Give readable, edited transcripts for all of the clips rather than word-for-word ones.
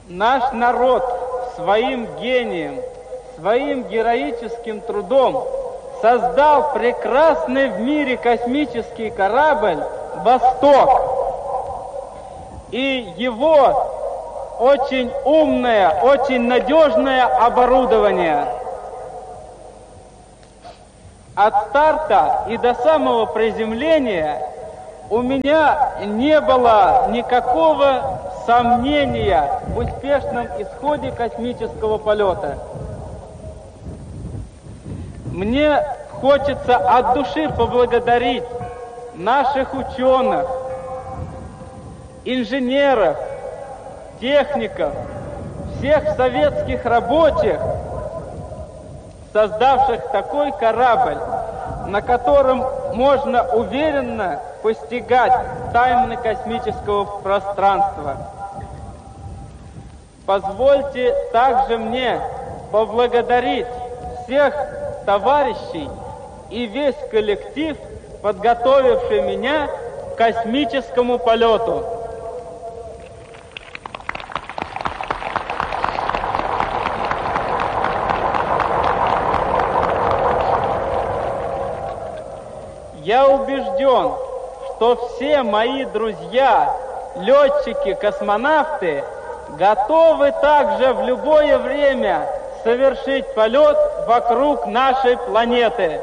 Наш народ своим гением, своим героическим трудом создал прекрасный в мире космический корабль «Восток». И его очень умное, очень надежное оборудование. От старта и до самого приземления у меня не было никакого сомнения в успешном исходе космического полета. Мне хочется от души поблагодарить наших ученых, инженеров, техников, всех советских рабочих, создавших такой корабль, на котором можно уверенно постигать тайны космического пространства. Позвольте также мне поблагодарить всех товарищей и весь коллектив, подготовивший меня к космическому полету. Я убежден, что все мои друзья, летчики, космонавты, готовы также в любое время совершить полет вокруг нашей планеты.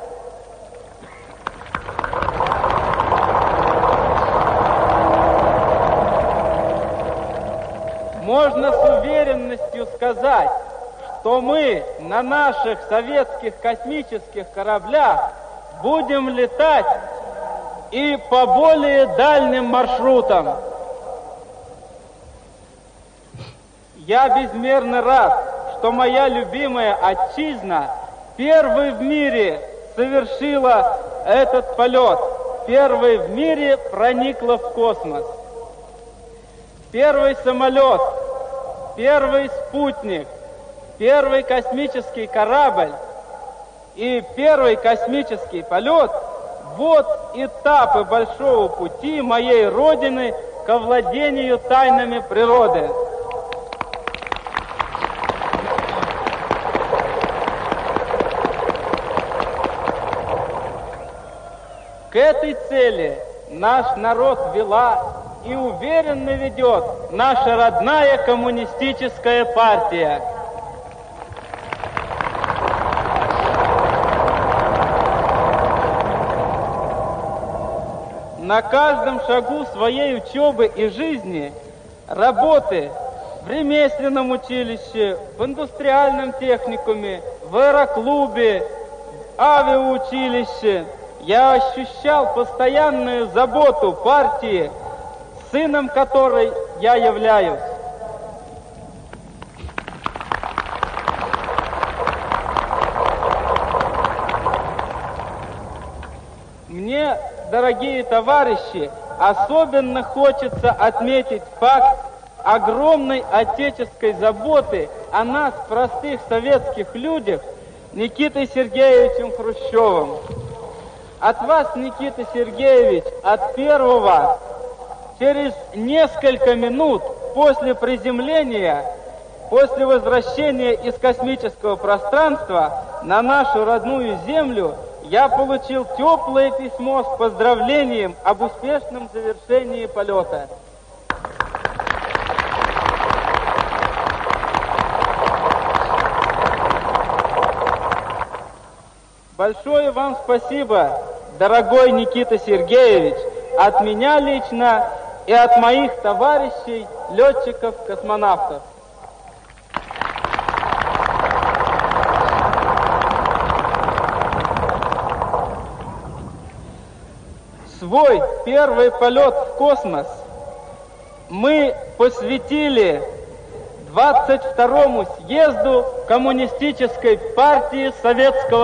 Можно с уверенностью сказать, что мы на наших советских космических кораблях будем летать и по более дальним маршрутам. Я безмерно рад, что моя любимая отчизна первой в мире совершила этот полет, первой в мире проникла в космос. Первый самолет, первый спутник, первый космический корабль и первый космический полет – вот этапы большого пути моей Родины к овладению тайнами природы. К этой цели наш народ вела и уверенно ведет наша родная коммунистическая партия. На каждом шагу своей учебы и жизни, работы в ремесленном училище, в индустриальном техникуме, в аэроклубе, в авиаучилище я ощущал постоянную заботу партии, сыном которой я являюсь. Мне, дорогие товарищи, особенно хочется отметить факт огромной отеческой заботы о нас, простых советских людях, Никитой Сергеевичем Хрущевым. От вас, Никита Сергеевич, от первого, через несколько минут после приземления, после возвращения из космического пространства на нашу родную Землю, я получил теплое письмо с поздравлением об успешном завершении полета. Большое вам спасибо, дорогой Никита Сергеевич, от меня лично и от моих товарищей, летчиков-космонавтов. Свой первый полет в космос мы посвятили 22-му съезду Коммунистической партии Советского